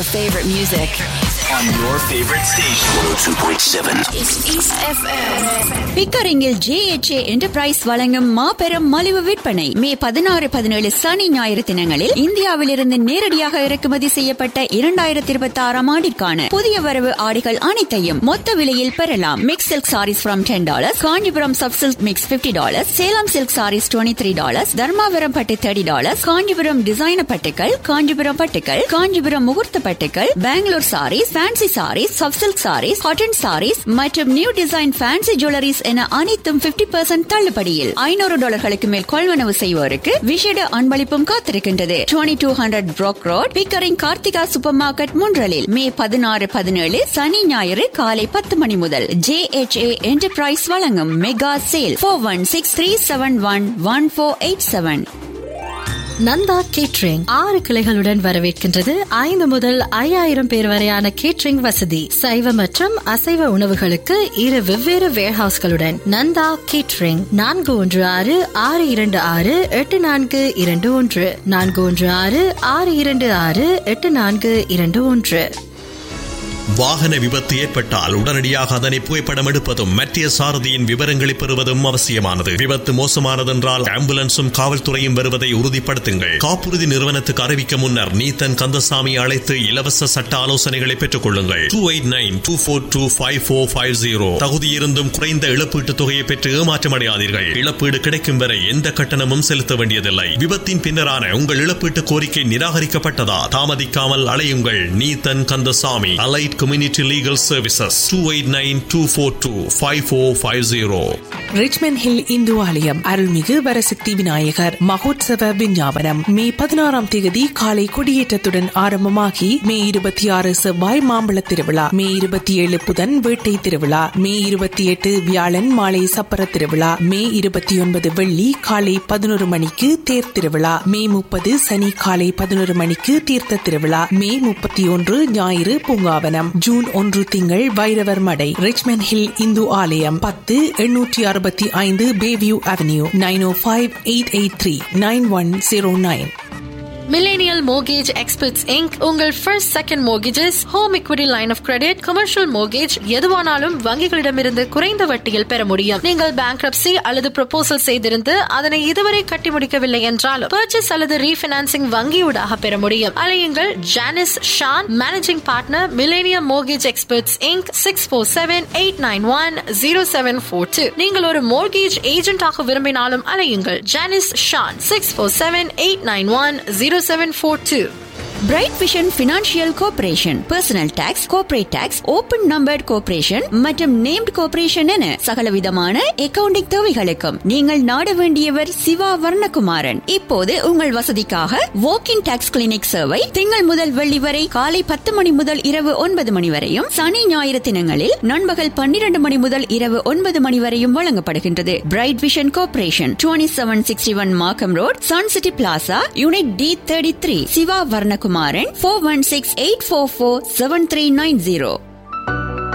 Favorite music on your favorite station. 102.7 is East FM. பிக்கரிங்கில் JHA enterprise வழங்கும் மாபெரும் மலிவு விற்பனை மே 16-17 சனி ஞாயிறு தினங்களில் இந்தியாவிலிருந்து நேரடியாக இறக்குமதி செய்யப்பட்ட 2026 ஆண்டிற்கான புதிய வரவு ஆடைகள் அனைத்தையும் மொத்த விலையில் பெறலாம். Mix silk saris from $10, Kanchipuram sub silk mix $50, Salem silk saris $23, Dharmapuram பட்டு $30, காஞ்சிபுரம் டிசைனர் பட்டுக்கள், காஞ்சிபுரம் பட்டுக்கள், காஞ்சிபுரம் முகூர்த்த பட்டுக்கள், Bangalore saris, fancy saris, soft silk saris, cotton saris மற்றும் நியூ டிசைன் ஃபேன்சி ஜுவல்லரிஸ் என அனைத்தும் 50% தள்ளுபடியில். $500 மேல் கொள்வனவு செய்வோருக்கு விசேட அன்பளிப்பும் காத்திருக்கின்றது. 2200 Brock Road, Pickering Karthika super market முன்றலில் மே 16-17 சனி ஞாயிறு காலை 10 மணி முதல் JHA என்டர்பிரைஸ் வழங்கும் மெகா சேல். 4163711487. நந்தா கேட்டரிங் 6 கிளைகளுடன் வரவேற்கின்றது. 5 முதல் 5000 பேர் வரையான கேட்டரிங் வசதி, சைவ மற்றும் அசைவ உணவுகளுக்கு 2 வெவ்வேறு வேர்ஹவுஸ்களுடன். நந்தா கேட்டரிங் 416-626-8421 416-626-8421. வாகன விபத்து ஏற்பட்டால் உடனடியாக அதனை புகைப்படம் எடுப்பதும் மத்திய சாரதியின் விவரங்களை பெறுவதும் அவசியமானது. விபத்து மோசமானதென்றால் ஆம்புலன்ஸும் காவல்துறையும் வருவதை உறுதிப்படுத்துங்கள். காப்புறுதி நிறுவனத்துக்கு அறிவிக்க முன்னர் நீத்தன் கந்தசாமி அழைத்து இலவச சட்ட ஆலோசனைகளை பெற்றுக் கொள்ளுங்கள். 2892425450. தகுதியிருந்தும் குறைந்த இழப்பீட்டுத் தொகையை பெற்று ஏமாற்றமடையாதீர்கள். இழப்பீடு கிடைக்கும் வரை எந்த கட்டணமும் செலுத்த வேண்டியதில்லை. விபத்தின் பின்னரான உங்கள் இழப்பீட்டு கோரிக்கை நிராகரிக்கப்பட்டதா? தாமதிக்காமல் அலையுங்கள். Neethan Kandasamy, Allied Community Legal Services, 2824255450. Richmond hill Hindu ஆலயம் அருள்மிகு வரசக்தி விநாயகர் மகோத்சவ விஞ்ஞாபனம் மே 16ஆம் தேதி காலை கொடியேற்றத்துடன் ஆரம்பமாகி மே 26 செவ்வாய் மாம்பழ திருவிழா, மே 27 புதன் வேட்டை திருவிழா, மே 28 வியாழன் மாலை சப்பர திருவிழா, மே 29 வெள்ளி காலை 11 மணிக்கு தேர் திருவிழா, மே 30 சனி காலை 11 மணிக்கு தீர்த்த திருவிழா, மே 31 ஞாயிறு பூங்காவனம், ஜூன் 1 திங்கள் வைரவர் மடை. ரிச்மண்ட் ஹில் இந்து ஆலயம் 10-865 Bayview Avenue, 905-883-9109. Millennial Mortgage Experts Inc. உங்கள் first second mortgages, home equity line of credit, commercial mortgage எதுவானாலும் வங்கிகளிடமிருந்து குறைந்த வட்டியில் பெற முடியும். நீங்கள் bankruptcy அல்லது proposal செய்திருந்து அதனை இதுவரை கட்டி முடிக்கவில்லை என்றாலும் purchase அல்லது refinancing வங்கியூடாக பெற முடியும். அலையுங்கள் Janice Shawn, managing partner, Millennium Mortgage Experts Inc. 647-891-0742. நீங்கள் ஒரு mortgage agent ஆக விரும்பினாலும் அலையுங்கள் Janice Shawn 647-891-0742. Bright vision financial corporation, personal tax, corporate tax, open numbered corporation மற்றும் நேம்ட் கார்ப்பரேஷன் என சகலவிதமான அக்கவுண்டிங் தேவைகளுக்கும் நீங்கள் நாட வேண்டியவர் சிவா வர்ணகுமாரன். இப்போது உங்கள் வசதிக்காக வாக்கின் டாக்ஸ் கிளினிக் சேவை திங்கள் முதல் வெள்ளி வரை காலை 10 மணி முதல் இரவு 9 மணி வரையும், சனி ஞாயிறு தினங்களில் நண்பகல் 12 மணி முதல் இரவு 9 மணி வரையும் வழங்கப்படுகின்றது. பிரைட் விஷன் கார்ப்பரேஷன், 2761 மார்க்கம் road, Sun city plaza, unit D33. Siva Varnakumaran 416-844-7390.